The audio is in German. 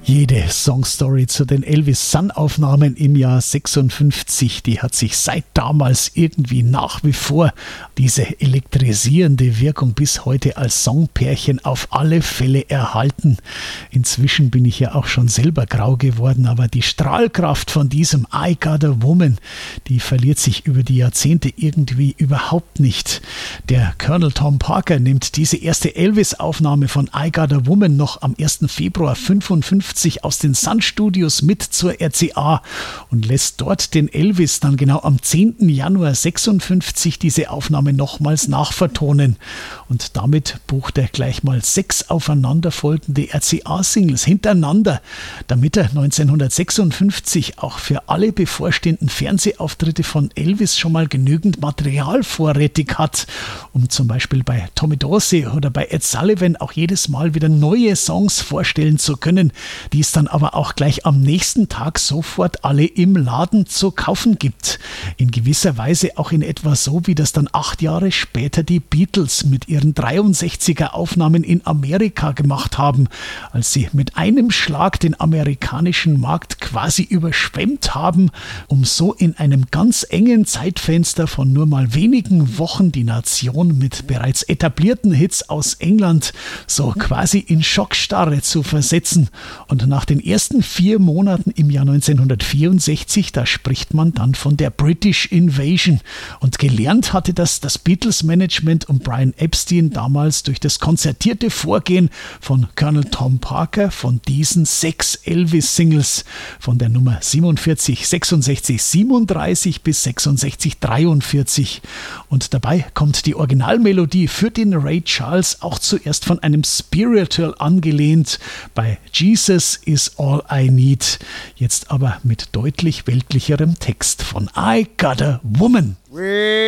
Jede Songstory zu den Elvis Sun-Aufnahmen im Jahr 56, die hat sich seit damals irgendwie nach wie vor diese elektrisierende Wirkung bis heute als Songpärchen auf alle Fälle erhalten. Inzwischen bin ich ja auch schon selber grau geworden, aber die Strahlkraft von diesem I Got a Woman, die verliert sich über die Jahrzehnte irgendwie überhaupt nicht. Der Colonel Tom Parker nimmt diese erste Elvis-Aufnahme von I Got a Woman noch am 1. Februar 55 aus den Sun Studios mit zur RCA und lässt dort den Elvis dann genau am 10. Januar 56 diese Aufnahme nochmals nachvertonen. Und damit bucht er gleich mal 6 aufeinanderfolgende RCA-Singles hintereinander, damit er 1956 auch für alle bevorstehenden Fernsehauftritte von Elvis schon mal genügend Material vorrätig hat, um zum Beispiel bei Tommy Dorsey oder bei Ed Sullivan auch jedes Mal wieder neue Songs vorstellen zu können, die es dann aber auch gleich am nächsten Tag sofort alle im Laden zu kaufen gibt. In gewisser Weise auch in etwa so, wie das dann 8 Jahre später die Beatles mit ihren 63er Aufnahmen in Amerika gemacht haben, als sie mit einem Schlag den amerikanischen Markt quasi überschwemmt haben, um so in einem ganz engen Zeitfenster von nur mal wenigen Wochen die Nation mit bereits etablierten Hits aus England so quasi in Schockstarre zu versetzen. Und nach den ersten 4 Monaten im Jahr 1964, da spricht man dann von der British Invasion. Und gelernt hatte das Beatles-Management um Brian Epstein damals durch das konzertierte Vorgehen von Colonel Tom Parker von diesen 6 Elvis-Singles von der Nummer 47, 66, 37 bis 66, 43. Und dabei kommt die Originalmelodie für den Ray Charles auch zuerst von einem Spiritual angelehnt bei Jesus is All I Need, jetzt aber mit deutlich weltlicherem Text von I Got a Woman.